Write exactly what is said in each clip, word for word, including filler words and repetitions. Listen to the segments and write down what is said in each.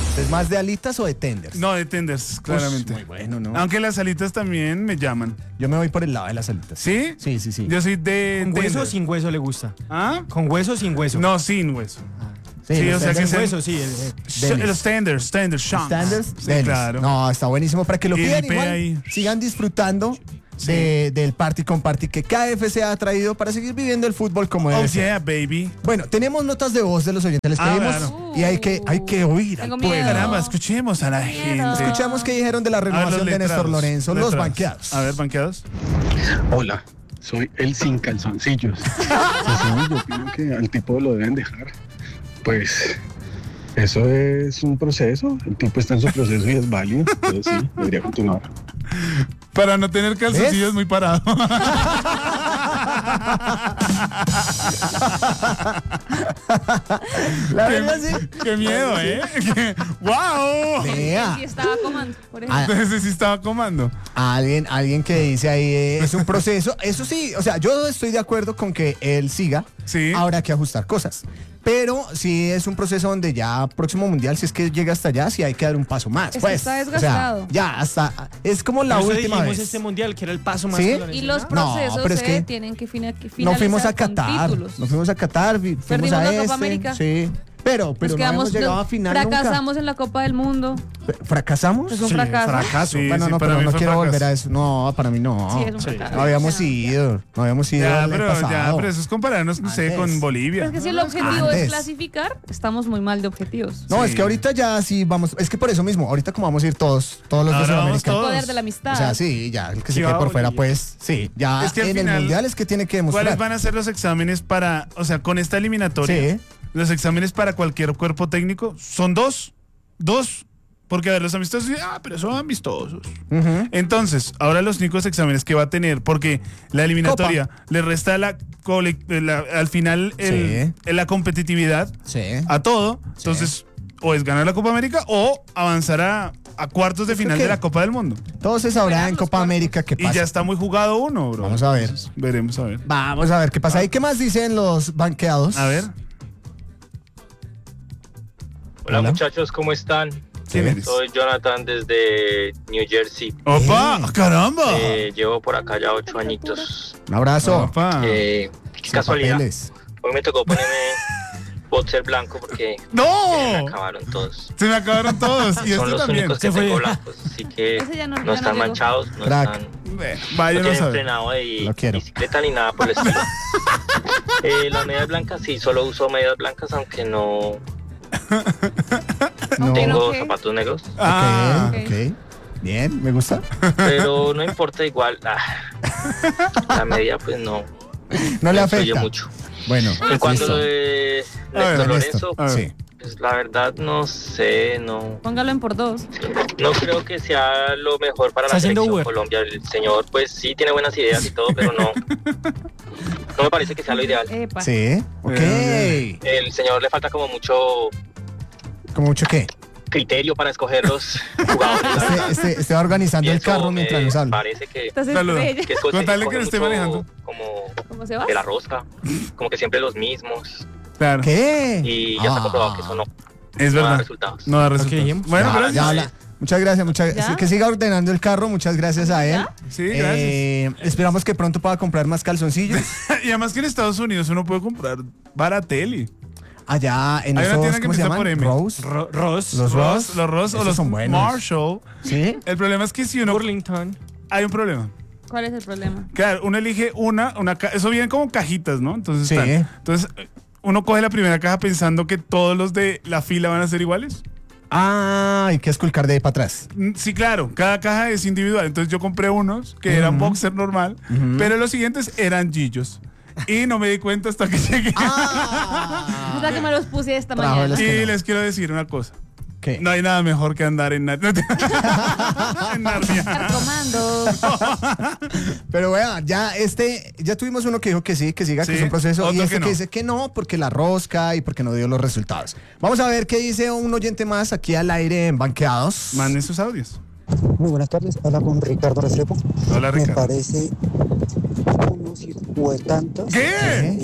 ¿Es más de alitas o de tenders? No, de tenders, claramente. Ush, muy bueno, ¿no? Aunque las alitas también me llaman. Yo me voy por el lado de las alitas. ¿Sí? Sí, sí, sí. Yo soy de ¿Con hueso o tenders. sin hueso le gusta? ¿Ah? ¿Con hueso o sin hueso? No, sin hueso. Sí, Sí, los o sea que tenders- se- hueso, sí. el- el- Sh- Delis. Los tenders, tenders, shanks. Standards, Sí, delis. claro. No, está buenísimo para que lo Y pidan dipea igual. ahí. Sigan disfrutando Sí. de- del party con party que K F C ha traído para seguir viviendo el fútbol como Oh, debe ser. yeah, baby. Bueno, tenemos notas de voz de los oyentes, les Ah, pedimos claro. y hay que, hay que oír al Tengo pueblo. miedo. Caramba, escuchemos a la gente. Escuchamos qué dijeron de la A ver, renovación de Néstor letrados, Lorenzo, los letrados. banqueados. A ver, banqueados. Hola, soy el sin calzoncillos. Pues sí, yo opino que al tipo lo deben dejar. Pues eso es un proceso, el tipo está en su proceso y es válido, pero sí, debería continuar. Para no tener calzoncillos ¿Ves? muy parado. La qué, verdad, sí. qué miedo, ¿eh? Qué- ¡Wow! Vea. Sí estaba comando, por Ah, ejemplo. Ese sí estaba comando. Alguien, alguien que dice ahí eh, es un proceso. Eso sí, o sea, yo estoy de acuerdo con que él siga. Sí. Habrá que ajustar cosas. Pero sí es un proceso donde ya próximo mundial, si es que llega hasta allá, sí hay que dar un paso más. Es que pues, está o sea, desgastado. ya hasta es como la Por eso última dijimos vez. este mundial, que era el paso más ¿Sí? que lo Y los necesitaba. No, procesos pero es se que tienen que, fina- que No finalizar fuimos a con Qatar, títulos. no fuimos a Qatar, vi- fuimos Perdimos a la Copa este, América. sí, pero, pero Nos no habíamos quedamos, llegado nos a final fracasamos en la Copa del Mundo. nunca. ¿Fracasamos? Es un Sí, fracaso. fracaso. Sí, bueno, sí, no, para pero mí no fue quiero fracaso. volver a eso. No, para mí no. Sí, es un fracaso. No habíamos O sea, ido, no habíamos ido Ya, el pero, ya, pasado. pero eso es compararnos, no sé, Antes. con Bolivia. Pero es que si el objetivo Antes. es clasificar, estamos muy mal de objetivos. No, Sí. es que ahorita ya sí vamos, es que por eso mismo, ahorita como vamos a ir todos, todos los de Ahora vamos Sudamérica. El todos. poder de la amistad. O sea, sí, ya, el que se Sí, quede va por fuera, Bolivia. pues, sí, ya Es que al en el final, mundial es que tiene que demostrar. ¿Cuáles van a ser los exámenes para, o sea, con esta eliminatoria? Sí. Los exámenes para cualquier cuerpo técnico son dos. Dos. Porque a ver, los amistosos, ah, pero son amistosos. Ujú. Entonces, ahora los únicos exámenes que va a tener, porque la eliminatoria le resta la, cole- la- al final el- Sí. la competitividad Sí. a todo. Entonces, o es ganar la Copa América o avanzar a, a cuartos de Yo creo final que- de la Copa del Mundo. Todo se sabrá en Esperamos Copa cuartos. América qué Y pasa. ya está muy jugado uno, bro. Vamos a ver. Entonces, veremos a ver. Vamos a ver qué pasa. ¿Y qué más dicen los banqueados? A ver. Hola, Hola. muchachos, ¿cómo están? ¿Quién eres? Soy Jonathan desde New Jersey. ¡Opa! ¡Caramba! Eh, llevo por acá ya ocho añitos. Un abrazo. ¡Opa! Eh, qué Sin casualidad. papeles. Hoy me tocó ponerme boxer blanco porque se me ¡No! acabaron todos. Se me acabaron todos. Y Son este los también. únicos que Se fue. tengo blancos, así que Ese ya no- no, ya no están llegó. manchados, no Crack. están, Bueno, no Vaya, no tienen sabe. frenado de Lo quiero. bicicleta ni nada por el estilo. Eh, las medias blancas sí, solo uso medias blancas, aunque no No. tengo Ok. zapatos negros. Ah, Ok, ok. Bien, me gusta. Pero no importa, igual. ah, la media, pues no. No le me influye afecta. mucho. Bueno, En cuanto a listo. lo de A ver, Néstor Néstor, Lorenzo, a ver. Sí. pues la verdad no sé, no, Póngalo en por dos. no creo que sea lo mejor para Está la haciendo selección Uber. Colombia. El señor, pues sí tiene buenas ideas y todo, pero no, no me parece que sea lo ideal. Epa. Sí, ok. Eh, El señor le falta como mucho ¿Como mucho qué? criterio para escoger los jugadores. la Este, verdad. este, este va organizando Y el eso carro me mientras nos habla. Parece que, Estás Saluda. estrella. que escoge- Con tal de que escoge lo esté mucho manejando. como ¿Cómo se va? de la rosca, como que siempre los mismos. Claro. ¿Qué? Y ya está Ah. comprobado que eso no, Es no da verdad. resultados. No da Ok, resultados. bien. Bueno, Ya, gracias. ya habla. Muchas gracias, muchas ¿Ya? que siga ordenando el carro, muchas gracias a él. ¿Ya? Sí, gracias. Eh, esperamos que pronto pueda comprar más calzoncillos. Y además que en Estados Unidos uno puede comprar Baratelli. Allá en Hay una esos, tienda que ¿cómo se empieza por llaman? M. Rose. Ro- Ross. Los Ross. Los Ross o Esos los son buenos. Marshall. ¿Sí? El problema es que si uno... Burlington. Hay un problema. ¿Cuál es el problema? Claro, uno elige una, una ca- eso vienen como cajitas, ¿no? Entonces, Sí. están- entonces eh, uno coge la primera caja pensando que todos los de la fila van a ser iguales. Ah, hay que esculcar de ahí para atrás. Mm, Sí, claro, cada caja es individual. Entonces yo compré unos que eran boxer normal, pero los siguientes eran gillos. Y no me di cuenta hasta que llegué. Ah. O sea que me los puse esta Trajo mañana. los- Y les quiero decir una cosa. ¿Qué? No hay nada mejor que andar en, Nar- en Narnia. Carcomando. Pero vea, ya este, ya tuvimos uno que dijo que sí, que siga, Sí, que es un proceso, y otro este que que, no. dice que no, porque la rosca y porque no dio los resultados. Vamos a ver qué dice un oyente más aquí al aire en Banqueados. Manden sus audios. Muy buenas tardes, habla con Ricardo Restrepo. Hola, Me Ricardo. parece unos hijuetantos ¿Qué? eh,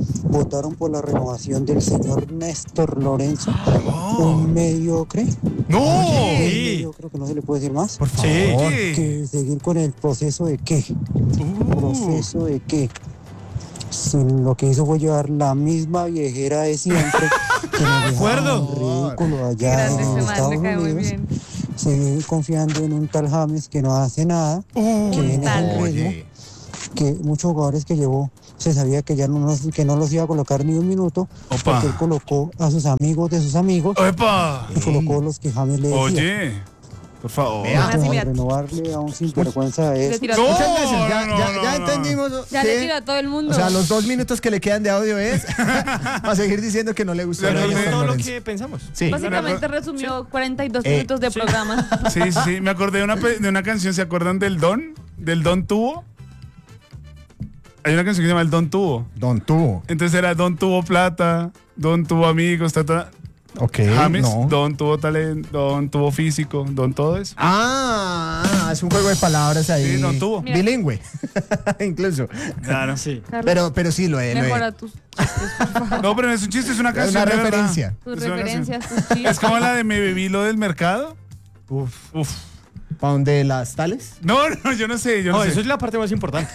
votaron por la renovación del señor Néstor Lorenzo, Oh. un mediocre. ¡No! Un Sí. mediocre que no se le puede decir más. Por favor. Sí. Que seguir con el proceso de qué. Uh. ¿Proceso de qué? Si lo que hizo fue llevar la misma viejera de siempre. Que nos dejaron acuerdo. en ridículo allá Grande en ese man, Estados me cae muy Unidos. bien. Seguir confiando en un tal James que no hace nada, Uh. que viene tal. con ritmo, Oye. que muchos jugadores que llevó se sabía que ya no los, que no los iba a colocar ni un minuto, Opa. porque él colocó a sus amigos de sus amigos ¡Epa! y colocó los que James le decía. Oye, por favor. Vea. Así, Entonces, mira, renovarle a un sinvergüenza de le eso. tiro a- No. Muchas gracias. Ya, no, ya- no, ya no. entendimos. Ya que- le tiro a todo el mundo. O sea, los dos minutos que le quedan de audio es para seguir diciendo que no le gustó. Pero a no, Néstor todo lo Lorenzo. que pensamos. Sí. Básicamente resumió cuarenta y dos Eh, minutos de sí. programa. Sí, sí, sí. Me acordé de una, pe- de una canción. ¿Se acuerdan del Don? ¿Del Don Tuvo? Hay una canción que se llama El Don Tuvo. Don Tuvo. Entonces era Don tuvo plata, Don tuvo amigos, ta, ta. Ok. James, no. Don tuvo talento, Don tuvo físico, Don todo eso. Ah, es un juego de palabras ahí. Sí, Don Tuvo. Mira. Bilingüe. Incluso. Claro. Sí. Carlos, Pero, pero sí lo es. lo es. mejora tus chistes, por favor. No, pero no es un chiste, es una Es canción. una de verdad. referencia. Tus Es una referencias, canción. tus chistes. Es como la de Me bebí lo del mercado. Uf. Uf. ¿Para dónde las tales? No, no, yo no sé, yo no, No, sé. eso es la parte más importante.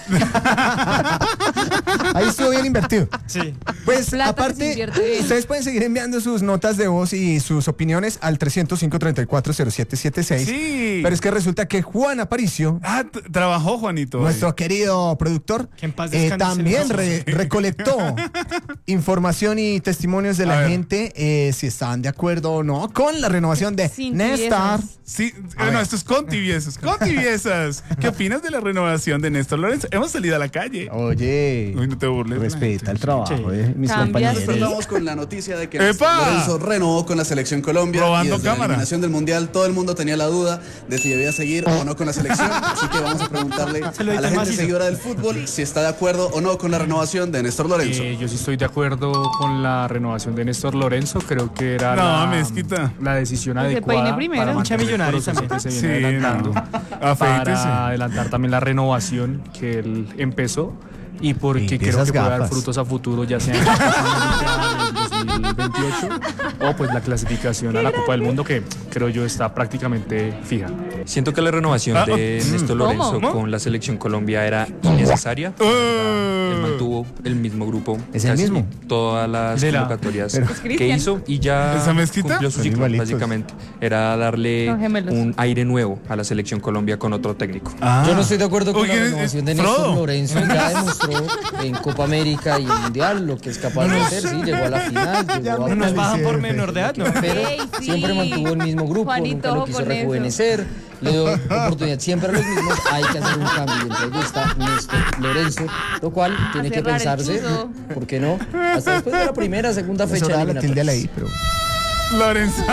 Ahí estuvo bien invertido. Sí. Pues Plata que se aparte, invierte bien. ustedes pueden seguir enviando sus notas de voz y sus opiniones al trescientos cinco, treinta y cuatro, cero siete siete seis. Sí. Pero es que resulta que Juan Aparicio, Ah, t- trabajó Juanito. hoy. nuestro querido productor, Que en paz eh, descanse, también señor. re- recolectó información y testimonios de A la ver. gente eh, si estaban de acuerdo o no con la renovación de Sin Néstor. tibiezas. Sí, A eh, no, ver. esto es con tibiezas. Con tibiezas. ¿Qué opinas de la renovación de Néstor Lorenzo? Hemos salido a la calle. Oye, Uy, no te burles. respeta el trabajo Sí. de mis Cambias. compañeros. Despertamos con la noticia de que ¡Epa! Néstor Lorenzo renovó con la selección Colombia Probando y desde cámara. la eliminación del Mundial todo el mundo tenía la duda de si debía seguir o no con la selección, así que vamos a preguntarle Se lo a la dije gente macizo. seguidora del fútbol si está de acuerdo o no con la renovación de Néstor Lorenzo. Eh, yo sí estoy de acuerdo con la renovación de Néstor Lorenzo. Creo que era No, la, mezquita. la decisión Que se adecuada peine primero. para Hincha mantener el millonario proceso también. que se Sí, viene adelantando, no. Afeítese. para adelantar también la renovación que él empezó y porque Y creo esas que puede dar gafas. frutos a futuro, ya sea en la Copa América del dos mil veintiocho o pues la clasificación a la Copa del Mundo, que creo yo está prácticamente fija. Siento que la renovación Ah, de Néstor ¿Cómo? Lorenzo ¿Cómo? con la selección Colombia era innecesaria. Eh. Él mantuvo el mismo grupo. ¿Es el casi mismo? Todas las De la- convocatorias Pero- Pues que Cristian. hizo y ya ¿Esa mezquita? cumplió su Son ciclo, igualitos. básicamente. Era darle Son gemelos. un aire nuevo a la selección Colombia con otro técnico. Ah. Yo no estoy de acuerdo con Uy, la ¿quién es? renovación de Frodo. Néstor Lorenzo. Ya demostró en Copa América y en Mundial lo que es capaz de hacer. Sí, llegó a la final, llegó a No nos bajan por Siempre. menor de edad, ¿no? pero Ey, sí. siempre mantuvo el mismo grupo, Juanito, nunca lo ojo quiso con eso. rejuvenecer, le dio oportunidad siempre a los mismos, hay que hacer un cambio, y entre ellos está Néstor Lorenzo, lo cual tiene que cerrar el pensarse, chuzo. ¿por qué no? Hasta después de la primera, segunda Eso fecha era la tilde eliminatoria. ahí, pero... Lorenzo.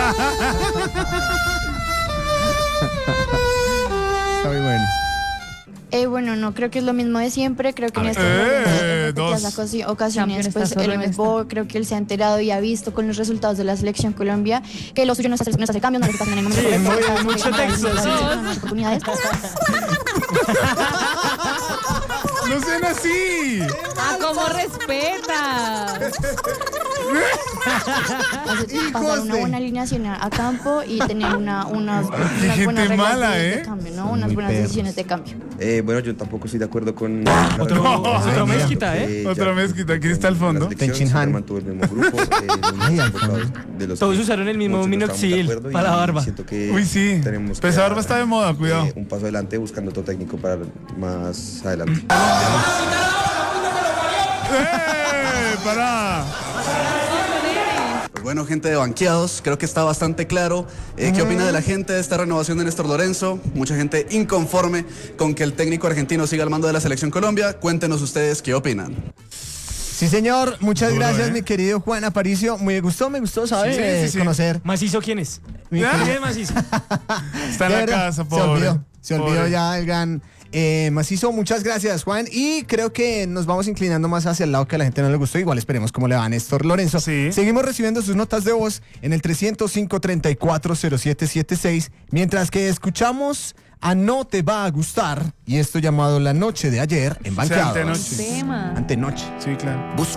Está muy bueno. Eh, bueno, no creo que es lo mismo de siempre. Creo que en estas Eh, dos. ocasiones, Campeón está pues solo él en no es esta. bobo. Creo que él se ha enterado y ha visto con los resultados de la selección Colombia que lo suyo no es hacer, no es hacer cambios, no es estar en el momento Sí, correcto, muy- no es mucho estar en texto, las sí. nuevas oportunidades. No sean así. Ah, cómo respeta. Entonces, pasar una buena alineación a, a campo y tener una, unas, unas gente buenas reglas mala, de, de ¿eh? cambio, ¿no? Unas Muy buenas perros. decisiones de cambio. Eh, bueno, yo tampoco estoy de acuerdo con... Otro, No. otro Ay, mezquita, ¿eh? Otra mezquita, aquí está al fondo. Tenchinhan. mantuvo el mismo grupo. eh, los Ay, mismos Alfonso. convocados de los Todos que usaron el mismo muchos no estamos de minoxidil acuerdo y para la barba. siento que Uy, sí. tenemos que Pero esa barba dar, está de moda, cuidado. eh, un paso adelante buscando otro técnico para más adelante. ¡Eh! ¡Para! Pues bueno, gente de Banqueados, creo que está bastante claro eh, qué opina de la gente de esta renovación de Néstor Lorenzo. Mucha gente inconforme con que el técnico argentino siga al mando de la selección Colombia. Cuéntenos ustedes qué opinan. Sí, señor. Muchas Duro, gracias, ¿eh? mi querido Juan Aparicio. Me gustó, me gustó, ¿sabes? Sí, Eh, sí, sí. conocer. ¿Macizo quién es? Mi ¿Ya? ¿Quién es Macizo? Está en De la verdad, casa, Se pobre. olvidó, se olvidó Pobre. ya el gran eh, macizo. Muchas gracias, Juan. Y creo que nos vamos inclinando más hacia el lado que a la gente no le gustó. Igual esperemos cómo le va a Néstor Lorenzo. Sí. Seguimos recibiendo sus notas de voz en el trescientos cinco, treinta y cuatro, cero siete siete seis. Mientras que escuchamos a No Te Va a Gustar. Y esto llamado La Noche de Ayer en O sea, Banqueados. antenoche. Tema. Antenoche. Sí, claro. Busca.